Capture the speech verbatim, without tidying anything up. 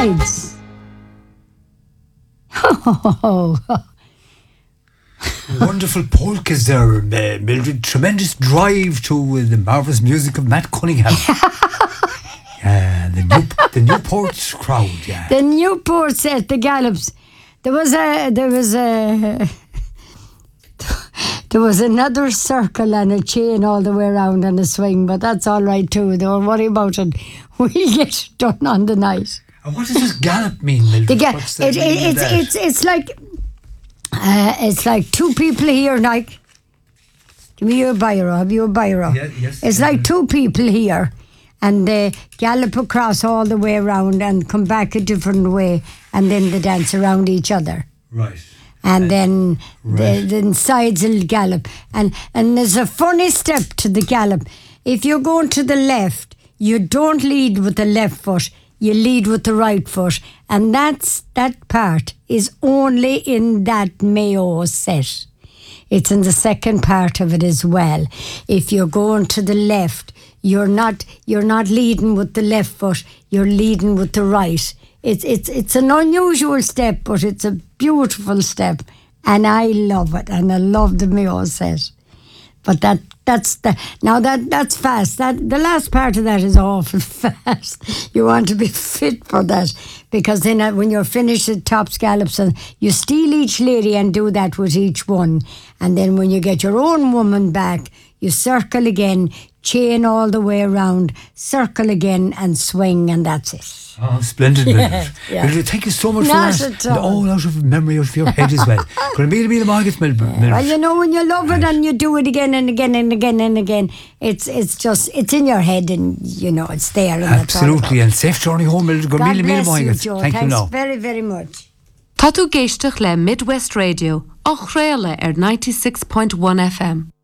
sides. Wonderful polkas there, uh, Mildred. Tremendous drive to uh, the marvellous music of Matt Cunningham. Yeah, the new the Newport crowd. Yeah, The Newport set, the Gallops. There was a there was a there was another circle and a chain all the way around and a swing, but that's all right too. Don't worry about it. We'll get it done on the night. and what does this gallop mean, Mildred? The ga- What's the it, meaning it, of it's that? it's it's like uh, it's like two people here, like. Give me your biro. Have you a biro? Yeah, yes. It's like two people here, and they gallop across all the way around and come back a different way, and then they dance around each other. Right. And then right. the, the sides will gallop. And, and there's a funny step to the gallop. If you're going to the left, you don't lead with the left foot, you lead with the right foot. And that's that part is only in that Mayo set. It's in the second part of it as well. If you're going to the left, you're not you're not leading with the left foot, you're leading with the right. It's it's it's an unusual step, but it's a beautiful step, and I love it, and I love the Mayo set. But that that's the now that that's fast. That the last part of that is awful fast. You want to be fit for that, because then uh, when you're finished at top scallops, and you steal each lady and do that with each one, and then when you get your own woman back, you circle again, chain all the way around, circle again, and swing, and that's it. Oh, splendid, Mildred. Yeah, yeah. Mildred, thank you so much Not for at that. all. All out of memory, out of your head as well. Going to be the Margaret, Mildred. Well, you know, when you love it Right. and you do it again and again and again and again, it's it's just, it's in your head, and, you know, it's there. And Absolutely, and safe journey home, Mildred. Go God mille, mille bless you, Margaret. Joe. Thank you Thanks now. very, very much. Tá tú géisteach le Midwest Radio, och réile ar ninety-six point one F M.